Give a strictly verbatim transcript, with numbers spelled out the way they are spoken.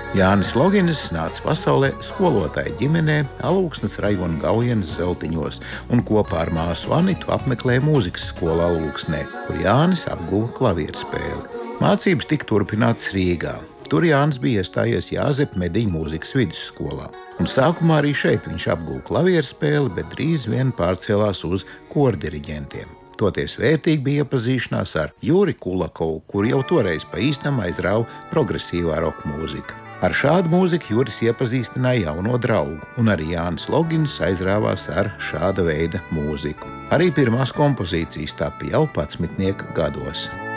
Jānis Loginis nāca pasaulē skolotāja ģimenē Alūksnes rajona Gaujenes Zeltiņos un kopā ar māsu Anitu apmeklēja mūzikas skolu Alūksnē, kur Jānis apguva klavierspēli. Mācības tika turpinātas Rīgā. Tur Jānis bija iestājies Jāzepa Mediņa mūzikas vidusskolā. Un sākumā arī šeit viņš apguva klavierspēli, bet drīz vien pārcēlās uz kordiriģentiem. Toties vērtīgi bija iepazīšanās ar Juri Kulakovu, kur jau toreiz pa īstam aizrāva progresīvā roka mūzika. Ar šādu mūziku Juris iepazīstināja jauno draugu, un arī Jānis Logins aizrāvās ar šāda veida mūziku. Arī pirmās kompozīcijas tapa jau padsmitnieka gados.